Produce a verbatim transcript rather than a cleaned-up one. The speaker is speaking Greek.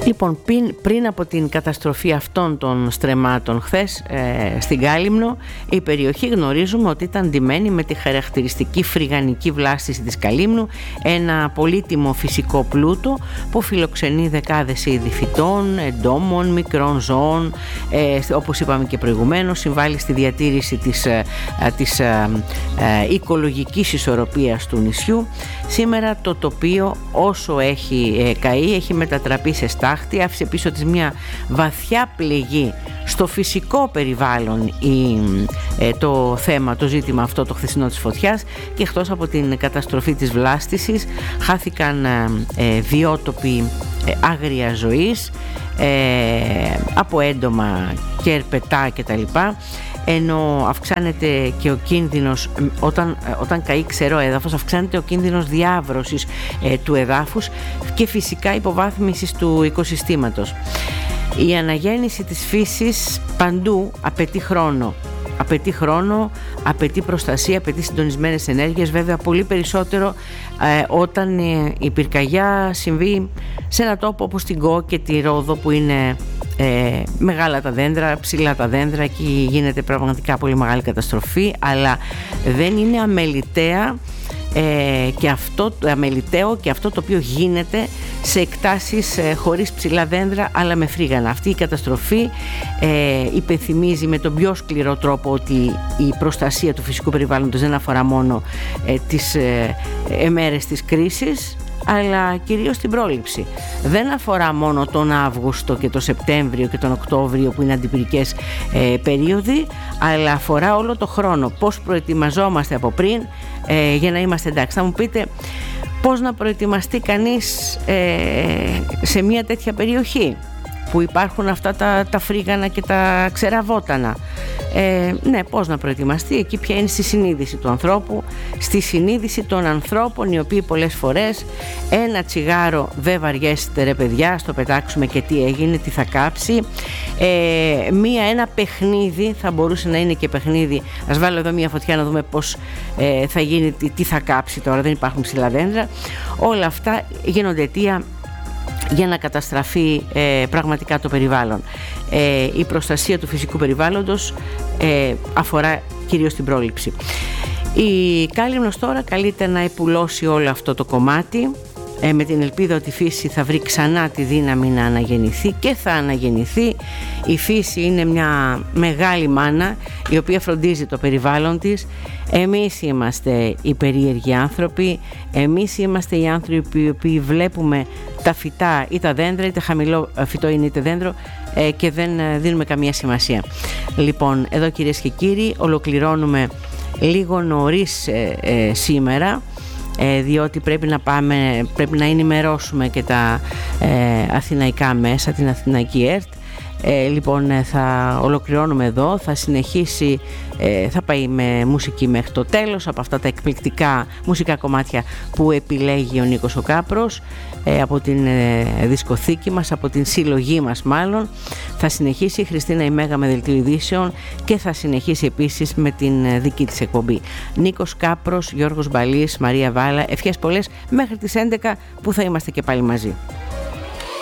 Λοιπόν, πριν, πριν από την καταστροφή αυτών των στρεμμάτων χθες ε, στην Κάλυμνο, η περιοχή γνωρίζουμε ότι ήταν ντυμένη με τη χαρακτηριστική φρυγανική βλάστηση της Καλύμνου, ένα πολύτιμο φυσικό πλούτο που φιλοξενεί δεκάδες είδη φυτών, εντόμων, μικρών ζώων, ε, όπως είπαμε και προηγουμένως, συμβάλλει στη διατήρηση της, ε, της ε, ε, οικολογικής ισορροπίας του νησιού. Σήμερα το τοπίο, όσο έχει ε, καεί, έχει μετατραπεί σε στάχτη, άφησε πίσω της μια βαθιά πληγή στο φυσικό περιβάλλον η, ε, το θέμα, το ζήτημα αυτό το χθεσινό της φωτιάς, και εκτός από την καταστροφή της βλάστησης χάθηκαν ε, ε, βιότοποι ε, άγρια ζωής, ε, από έντομα και ερπετά κτλ, ενώ αυξάνεται και ο κίνδυνος όταν, όταν καεί ξερό έδαφος, αυξάνεται ο κίνδυνος διάβρωσης ε, του εδάφους και φυσικά υποβάθμισης του οικοσυστήματος. Η αναγέννηση της φύσης παντού απαιτεί χρόνο. Απαιτεί χρόνο, απαιτεί προστασία, απαιτεί συντονισμένες ενέργειες, βέβαια πολύ περισσότερο ε, όταν ε, η πυρκαγιά συμβεί σε ένα τόπο όπως την Κο και τη Ρόδο, που είναι ε, μεγάλα τα δέντρα, ψηλά τα δέντρα, εκεί γίνεται πραγματικά πολύ μεγάλη καταστροφή, αλλά δεν είναι αμεληταία Ε, και αυτό, αμεληταίο και αυτό το οποίο γίνεται σε εκτάσεις ε, χωρίς ψηλά δέντρα αλλά με φρίγανα. Αυτή η καταστροφή ε, υπενθυμίζει με τον πιο σκληρό τρόπο ότι η προστασία του φυσικού περιβάλλοντος δεν αφορά μόνο ε, τις ε, εμέρες της κρίσης, αλλά κυρίως την πρόληψη. Δεν αφορά μόνο τον Αύγουστο και τον Σεπτέμβριο και τον Οκτώβριο, που είναι αντιπυρικές ε, περίοδοι, αλλά αφορά όλο το χρόνο. Πώς προετοιμαζόμαστε από πριν ε, για να είμαστε εντάξει. Θα μου πείτε, πώς να προετοιμαστεί κανείς ε, σε μια τέτοια περιοχή που υπάρχουν αυτά τα, τα φρίγανα και τα ξεραβότανα? Ε, ναι, πώς να προετοιμαστεί? Εκεί πια είναι στη συνείδηση του ανθρώπου, στη συνείδηση των ανθρώπων, οι οποίοι πολλές φορές ένα τσιγάρο δεν βαριέστε ρε παιδιά, στο πετάξουμε και τι έγινε, τι θα κάψει. Ε, μία, ένα παιχνίδι, θα μπορούσε να είναι και παιχνίδι, ας βάλω εδώ μία φωτιά να δούμε πώς ε, θα γίνει, τι, τι θα κάψει τώρα, δεν υπάρχουν ψηλά δέντρα. Όλα αυτά γίνονται αιτία για να καταστραφεί ε, πραγματικά το περιβάλλον. Ε, η προστασία του φυσικού περιβάλλοντος ε, αφορά κυρίως την πρόληψη. Η Κάλυμνος τώρα καλείται να επουλώσει όλο αυτό το κομμάτι, ε, με την ελπίδα ότι η φύση θα βρει ξανά τη δύναμη να αναγεννηθεί, και θα αναγεννηθεί. Η φύση είναι μια μεγάλη μάνα η οποία φροντίζει το περιβάλλον της. Εμείς είμαστε οι περίεργοι άνθρωποι, εμείς είμαστε οι άνθρωποι οι οποίοι βλέπουμε τα φυτά ή τα δέντρα, είτε χαμηλό φυτό είναι είτε δέντρο, ε, και δεν δίνουμε καμία σημασία. Λοιπόν, εδώ κυρίες και κύριοι, ολοκληρώνουμε λίγο νωρίς ε, ε, σήμερα, ε, διότι πρέπει να πάμε, πρέπει να ενημερώσουμε και τα ε, αθηναϊκά μέσα, την Αθηναϊκή ΕΡΤ. Ε, λοιπόν, θα ολοκληρώνουμε εδώ, θα συνεχίσει, ε, θα πάει με μουσική μέχρι το τέλος, από αυτά τα εκπληκτικά μουσικά κομμάτια που επιλέγει ο Νίκος ο Κάπρος, ε, από την ε, δισκοθήκη μας, από την συλλογή μας μάλλον. Θα συνεχίσει η Χριστίνα η Μέγα με δελτίο ειδήσεων και θα συνεχίσει επίσης με την ε, δική της εκπομπή. Νίκος Κάπρος, Γιώργος Μπαλής, Μαρία Βάλα, ευχές πολλές μέχρι τις έντεκα που θα είμαστε και πάλι μαζί.